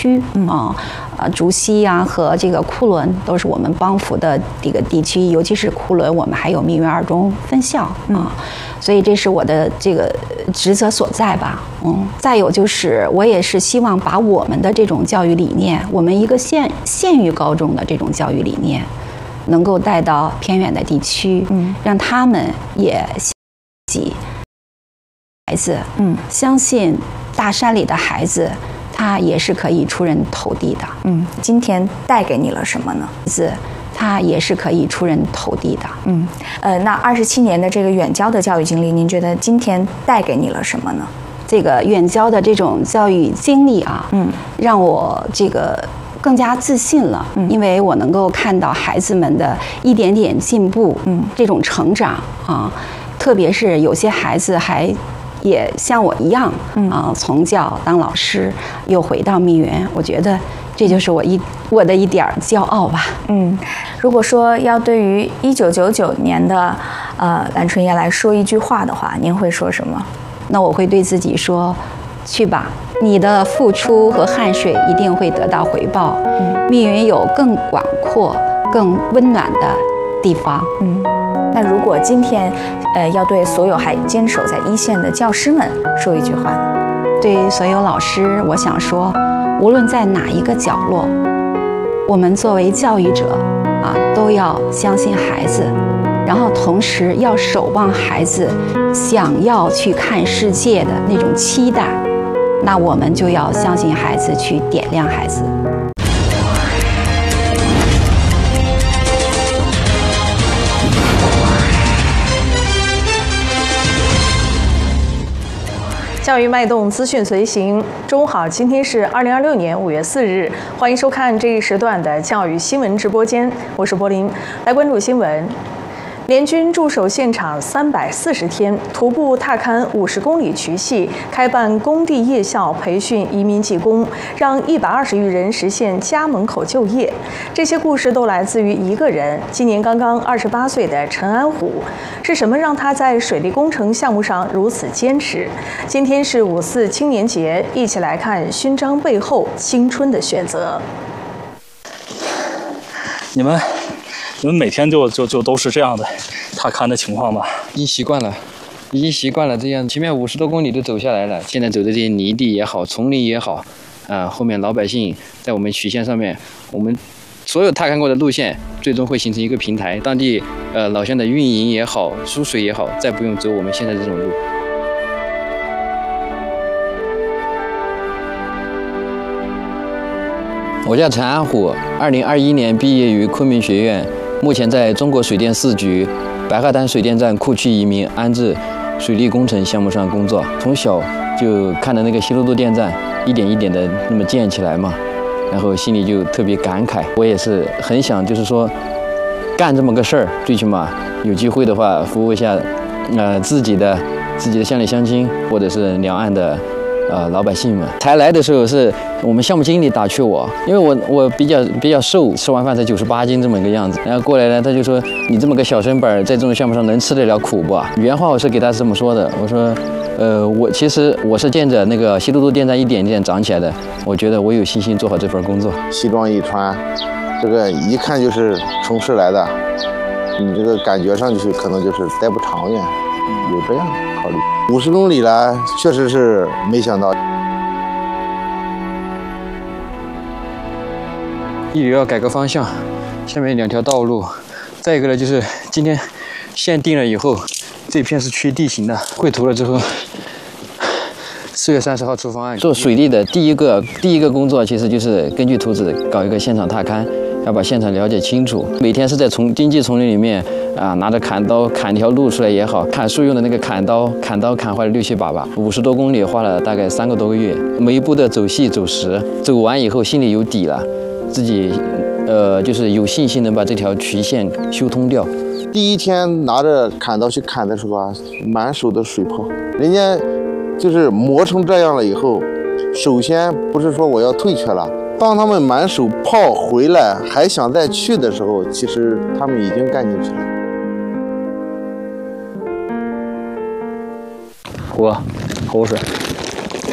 区竹溪呀和这个库伦都是我们帮扶的这个地区，尤其是库伦，我们还有密云二中分校所以这是我的这个职责所在吧。再有就是我也是希望把我们的这种教育理念，我们一个县域高中的这种教育理念，能够带到偏远的地区，让他们也孩子，相信大山里的孩子，他也是可以出人头地的。 今天带给你了什么呢？ 他也是可以出人头地的。 那27年的这个远郊的教育经历，您觉得今天带给你了什么呢？ 这个远郊的这种教育经历让我这个更加自信了，因为我能够看到孩子们的一点点进步，这种成长特别是有些孩子还也像我一样从教当老师，又回到密云，我觉得这就是我的一点骄傲吧。 如果说要对于1999年的蓝春叶来说一句话的话，您会说什么？ 那我会对自己说，去吧，你的付出和汗水一定会得到回报。密云有更广阔、更温暖的地方。 那如果今天要对所有还坚守在一线的教师们说一句话呢？ 对所有老师，我想说，无论在哪一个角落，我们作为教育者都要相信孩子，然后同时要守望孩子想要去看世界的那种期待，那我们就要相信孩子，去点亮孩子。 教育脉动，资讯随行。中午好，今天是2026年5月4日，欢迎收看这一时段的教育新闻直播间，我是柏林，来关注新闻。联军驻守现场340天，徒步踏勘50公里渠系，开办工地夜校培训移民技工，让120余人实现家门口就业。这些故事都来自于一个人，今年刚刚28岁的陈安虎。是什么让他在水利工程项目上如此坚持？今天是5·4青年节，一起来看勋章背后青春的选择。 你们每天就都是这样的踏勘的情况吗？ 已经习惯了这样，前面50多公里都走下来了，现在走的这些泥地也好，丛林也好，后面老百姓在我们曲线上面，我们所有踏勘过的路线，最终会形成一个平台，当地老乡的运营也好，输水也好，再不用走我们现在这种路。我叫陈安虎，2021年毕业于昆明学院，目前在中国水电4局白鹤滩水电站库区移民安置水利工程项目上工作。从小就看着那个西路渡电站一点一点的那么建起来嘛，然后心里就特别感慨。我也是很想，就是说干这么个事儿，最起码有机会的话，服务一下自己的乡里乡亲，或者是两岸的老百姓们。才来的时候是我们项目经理打趣我，因为我比较瘦，吃完饭才98斤这么一个样子。然后过来呢，他就说你这么个小身板，在这种项目上能吃得了苦不？原话我是给他这么说的，我说其实我是见着那个西路渡电站一点一点长起来的，我觉得我有信心做好这份工作。 西装一穿，这个一看就是城市来的，你这个感觉上去可能就是待不长远，有这样考虑。50公里了，确实是没想到。 一流要改革方向，下面2条道路，再一个呢就是今天线定了以后，这片是缺地形的，绘图了之后，4月30号出方案。做水利的第一个工作，其实就是根据图纸搞一个现场踏勘，要把现场了解清楚。每天是在经济丛林里面拿着砍刀砍条路出来也好，砍树用的那个砍刀砍坏了6、7把吧，50多公里花了大概3个多月，每一步的走细走实，走完以后心里有底了。自己就是有信心能把这条渠线修通掉。 第一天拿着砍刀去砍的时候满手的水泡，人家就是磨成这样了以后，首先不是说我要退却了，当他们满手泡回来还想再去的时候，其实他们已经干进去了。 喝口水。